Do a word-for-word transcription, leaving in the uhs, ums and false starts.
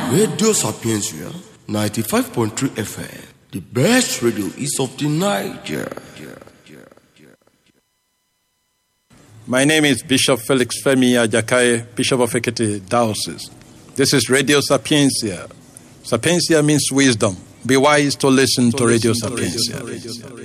Radio Sapiencia, ninety-five point three F M. The best radio east of the Niger. My name is Bishop Felix Femi Ajakaye, Bishop of Ekiti Diocese. This is Radio Sapiencia. Sapiencia means wisdom. Be wise to listen to, to Radio Sapiencia.